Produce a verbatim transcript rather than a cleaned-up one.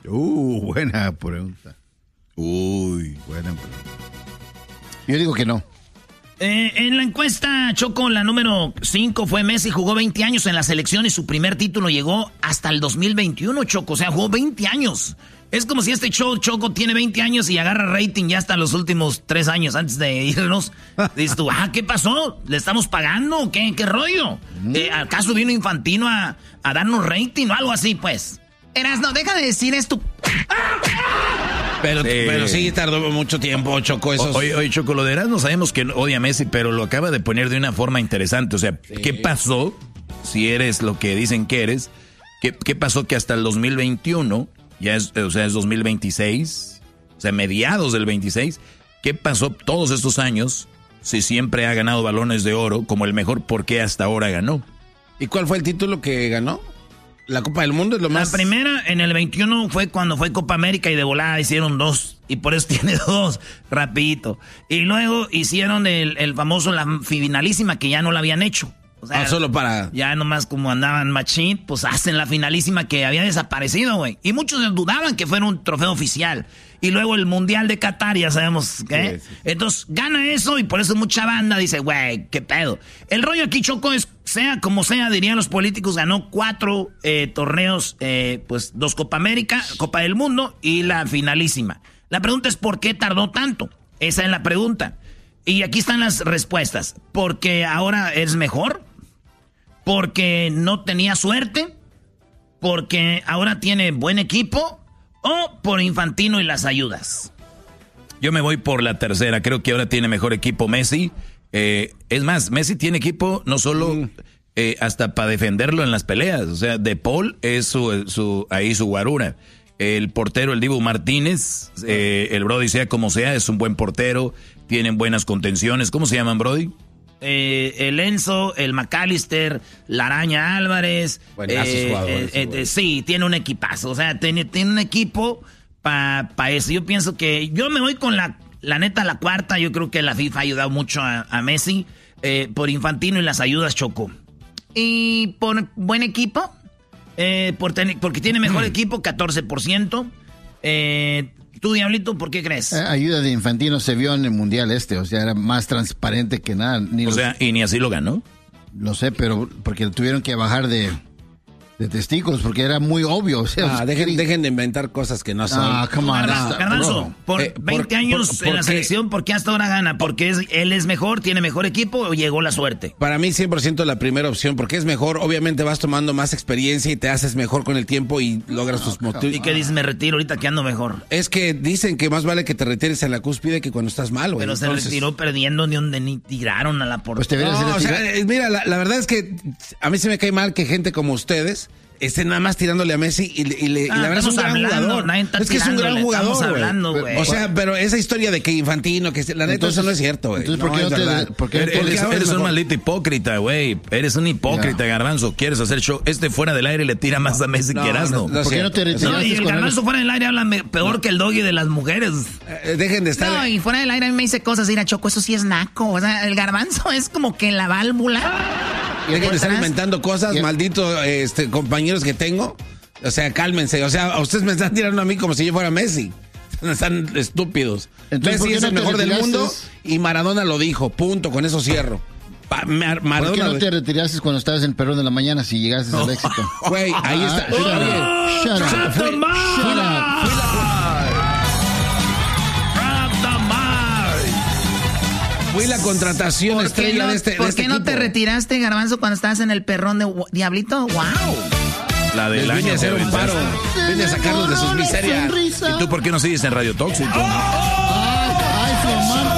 Uh, buena pregunta. Uy, buena pregunta. Yo digo que no. Eh, en la encuesta, Choco, la número cinco fue Messi, jugó veinte años en la selección y su primer título llegó hasta el dos mil veintiuno, Choco. O sea, jugó veinte años. Es como si este show, Choco, tiene veinte años y agarra rating ya hasta los últimos tres años antes de irnos. Dices tú, ah, ¿qué pasó? ¿Le estamos pagando o qué? ¿Qué rollo? Mm. Eh, ¿Acaso vino Infantino a, a darnos rating o algo así, pues? Erasno, deja de decir esto. Pero sí. pero sí tardó mucho tiempo, Choco. Esos... Oye, oye, Choco, lo de Erasmo sabemos que odia a Messi, pero lo acaba de poner de una forma interesante. O sea, sí. ¿Qué pasó si eres lo que dicen que eres? ¿Qué, qué pasó que hasta el dos mil veintiuno, ya es, o sea, es dos mil veintiséis, o sea, mediados del veintiséis, ¿qué pasó todos estos años si siempre ha ganado balones de oro como el mejor? ¿Por qué hasta ahora ganó? ¿Y cuál fue el título que ganó? La Copa del Mundo es lo más... La primera en el veintiuno fue cuando fue Copa América y de volada hicieron dos. Y por eso tiene dos, rapidito. Y luego hicieron el, el famoso, la finalísima, que ya no la habían hecho. O sea, ah, solo para... Ya nomás como andaban machín, pues hacen la finalísima que había desaparecido, güey. Y muchos dudaban que fuera un trofeo oficial. Y luego el Mundial de Qatar, ya sabemos qué. Sí, sí. Entonces gana eso y por eso mucha banda dice, güey, qué pedo. El rollo aquí, Choco, es, sea como sea, dirían los políticos, ganó cuatro eh, torneos, eh, pues dos Copa América, Copa del Mundo y la finalísima. La pregunta es, ¿por qué tardó tanto? Esa es la pregunta. Y aquí están las respuestas. Porque ahora es mejor, porque no tenía suerte, porque ahora tiene buen equipo, o por Infantino y las ayudas. Yo me voy por la tercera. Creo que ahora tiene mejor equipo Messi. Eh, es más, Messi tiene equipo no solo mm. eh, hasta para defenderlo en las peleas. O sea, De Paul es su, su ahí su guarura. El portero, el Dibu Martínez, eh, el Brody, sea como sea, es un buen portero. Tienen buenas contenciones. ¿Cómo se llaman, Brody? Eh, el Enzo, el McAllister, la Araña Álvarez. Buenazos eh, jugadores. Eh, eh, sí, tiene un equipazo. O sea, tiene, tiene un equipo para pa eso. Yo pienso que yo me voy con la, la neta, la cuarta. Yo creo que la FIFA ha ayudado mucho a, a Messi eh, por Infantino y las ayudas, Choco. Y por buen equipo, eh, por ten, porque tiene mejor equipo, catorce por ciento. Eh, ¿Tú, Diablito, por qué crees? Eh, ayuda de Infantino se vio en el Mundial este, o sea, era más transparente que nada. Ni o los, sea, y ni así lo ganó. Lo sé, pero porque tuvieron que bajar de, de testículos, porque era muy obvio. O sea, ah, dejen, dejen de inventar cosas que no son. Ah, come on. Garbanzo, por eh, veinte por, años por, por, en la selección, ¿por qué hasta ahora gana? ¿Porque es, él es mejor, tiene mejor equipo o llegó la suerte? Para mí cien por ciento la primera opción, porque es mejor. Obviamente vas tomando más experiencia y te haces mejor con el tiempo y logras no, tus motivos. ¿Y qué dices? Me retiro ahorita que ando mejor. Es que dicen que más vale que te retires en la cúspide que cuando estás mal, güey. Pero Entonces... se retiró perdiendo ni donde ni tiraron a la portería. Pues no, o sea, mira, la, la verdad es que a mí se me cae mal que gente como ustedes estén nada más tirándole a Messi y, y, y, ah, y la verdad es un gran hablando, jugador. Es que es un gran jugador, hablando, güey. O sea, pero esa historia de que Infantino, que la neta, eso no es cierto, güey. Entonces, ¿por qué no, no te, ¿por qué eres, eres, eres un maldito hipócrita, güey. Eres un hipócrita, yeah. Garbanzo. Quieres hacer show. Este fuera del aire le tira más a Messi no, que Erasmo. No, no, ¿Por qué no te retiraste? No, y el Garbanzo fuera del aire habla peor no. que el Doggy de las mujeres. Eh, dejen de estar. No, y fuera del aire a mí me dice cosas, ir a Choco, eso sí es naco. O sea, el Garbanzo es como que la válvula. Y dejen de estar inventando cosas, malditos este, compañeros que tengo. O sea, cálmense. O sea, ustedes me están tirando a mí como si yo fuera Messi. Están estúpidos. Entonces, Messi es el mejor del mundo y Maradona lo dijo. Punto. Con eso cierro. Pa, Mar, Maradona, ¿Por qué no te retiraste cuando estabas en el perrón de la mañana si llegaste al éxito? Güey, ahí está. Shut up. Shut up. Shut up. Fui la contratación estrella no, de este ¿Por de este qué no equipo? te retiraste, Garbanzo, cuando estabas en el perrón de Diablito? ¡Wow! La del año. Vine a hacer un paro. Vine a sacarlos de sus miserias. ¿Y tú por qué no sigues en Radio Tóxico? Ay, ay, flamante.